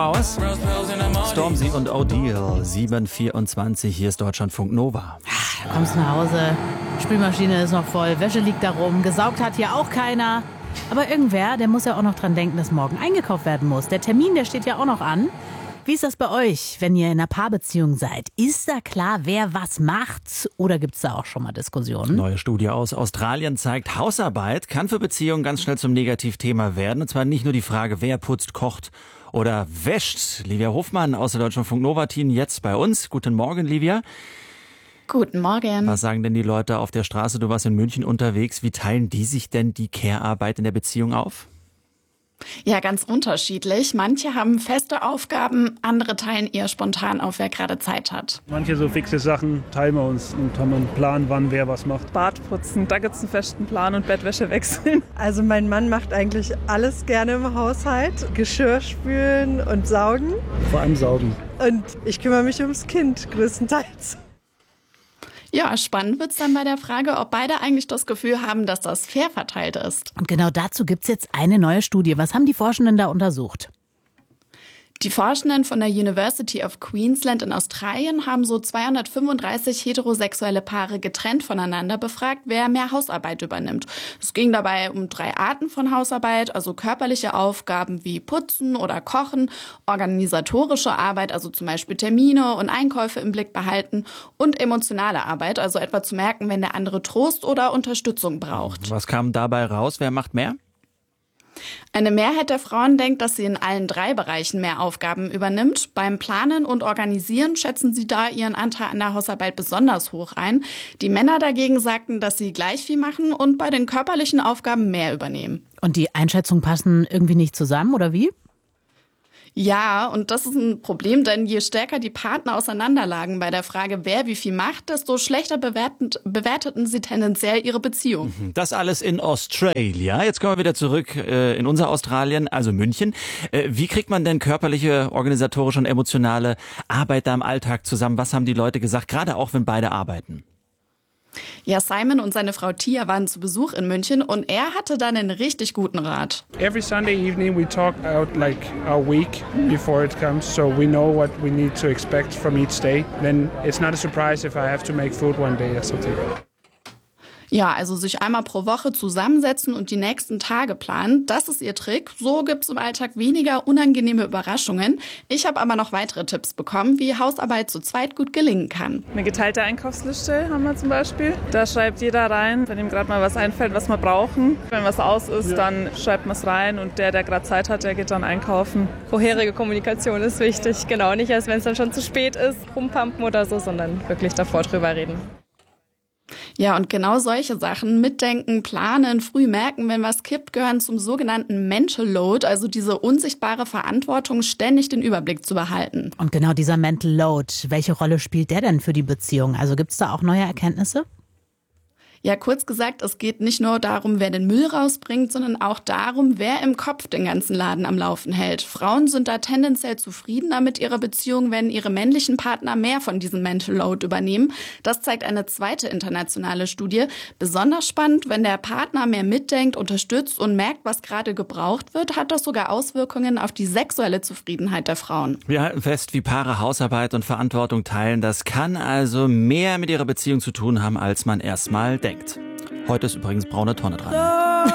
Aus. Stormzy und O'Deal, 7:24, hier ist Deutschlandfunk Nova. Du kommst nach Hause, Spülmaschine ist noch voll, Wäsche liegt da rum, gesaugt hat hier auch keiner. Aber irgendwer, der muss ja auch noch dran denken, dass morgen eingekauft werden muss. Der Termin, der steht ja auch noch an. Wie ist das bei euch, wenn ihr in einer Paarbeziehung seid? Ist da klar, wer was macht? Oder gibt es da auch schon mal Diskussionen? Neue Studie aus Australien zeigt, Hausarbeit kann für Beziehungen ganz schnell zum Negativthema werden. Und zwar nicht nur die Frage, wer putzt, kocht oder wäscht. Livia Hofmann aus der Deutschlandfunk Nova-Team jetzt bei uns. Guten Morgen, Livia. Guten Morgen. Was sagen denn die Leute auf der Straße? Du warst in München unterwegs. Wie teilen die sich denn die Care-Arbeit in der Beziehung auf? Ja, ganz unterschiedlich. Manche haben feste Aufgaben, andere teilen eher spontan auf, wer gerade Zeit hat. Manche so fixe Sachen teilen wir uns und haben einen Plan, wann wer was macht. Bad putzen, da gibt es einen festen Plan und Bettwäsche wechseln. Also mein Mann macht eigentlich alles gerne im Haushalt. Geschirr spülen und saugen. Vor allem saugen. Und ich kümmere mich ums Kind größtenteils. Ja, spannend wird's dann bei der Frage, ob beide eigentlich das Gefühl haben, dass das fair verteilt ist. Und genau dazu gibt's jetzt eine neue Studie. Was haben die Forschenden da untersucht? Die Forschenden von der University of Queensland in Australien haben so 235 heterosexuelle Paare getrennt voneinander befragt, wer mehr Hausarbeit übernimmt. Es ging dabei um 3 Arten von Hausarbeit, also körperliche Aufgaben wie Putzen oder Kochen, organisatorische Arbeit, also zum Beispiel Termine und Einkäufe im Blick behalten und emotionale Arbeit, also etwa zu merken, wenn der andere Trost oder Unterstützung braucht. Was kam dabei raus? Wer macht mehr? Eine Mehrheit der Frauen denkt, dass sie in allen 3 Bereichen mehr Aufgaben übernimmt. Beim Planen und Organisieren schätzen sie da ihren Anteil an der Hausarbeit besonders hoch ein. Die Männer dagegen sagten, dass sie gleich viel machen und bei den körperlichen Aufgaben mehr übernehmen. Und die Einschätzungen passen irgendwie nicht zusammen, oder wie? Ja, und das ist ein Problem, denn je stärker die Partner auseinanderlagen bei der Frage, wer wie viel macht, desto schlechter bewerteten sie tendenziell ihre Beziehung. Das alles in Australia. Jetzt kommen wir wieder zurück in unser Australien, also München. Wie kriegt man denn körperliche, organisatorische und emotionale Arbeit da im Alltag zusammen? Was haben die Leute gesagt, gerade auch wenn beide arbeiten? Ja, Simon und seine Frau Tia waren zu Besuch in München und er hatte dann einen richtig guten Rat. Every Sunday evening we talk out like our week before it comes, so we know what we need to expect from each day. Then it's not a surprise if I have to make food one day or something. Ja, also sich einmal pro Woche zusammensetzen und die nächsten Tage planen, das ist ihr Trick. So gibt's im Alltag weniger unangenehme Überraschungen. Ich habe aber noch weitere Tipps bekommen, wie Hausarbeit zu zweit gut gelingen kann. Eine geteilte Einkaufsliste haben wir zum Beispiel. Da schreibt jeder rein, wenn ihm gerade mal was einfällt, was wir brauchen. Wenn was aus ist, dann schreibt man es rein und der gerade Zeit hat, der geht dann einkaufen. Vorherige Kommunikation ist wichtig, genau. Nicht erst, wenn es dann schon zu spät ist, rumpumpen oder so, sondern wirklich davor drüber reden. Ja, und genau solche Sachen, mitdenken, planen, früh merken, wenn was kippt, gehören zum sogenannten Mental Load, also diese unsichtbare Verantwortung, ständig den Überblick zu behalten. Und genau dieser Mental Load, welche Rolle spielt der denn für die Beziehung? Also gibt's da auch neue Erkenntnisse? Ja, kurz gesagt, es geht nicht nur darum, wer den Müll rausbringt, sondern auch darum, wer im Kopf den ganzen Laden am Laufen hält. Frauen sind da tendenziell zufriedener mit ihrer Beziehung, wenn ihre männlichen Partner mehr von diesem Mental Load übernehmen. Das zeigt eine zweite internationale Studie. Besonders spannend, wenn der Partner mehr mitdenkt, unterstützt und merkt, was gerade gebraucht wird, hat das sogar Auswirkungen auf die sexuelle Zufriedenheit der Frauen. Wir halten fest, wie Paare Hausarbeit und Verantwortung teilen. Das kann also mehr mit ihrer Beziehung zu tun haben, als man erstmal denkt. Heute ist übrigens braune Tonne dran.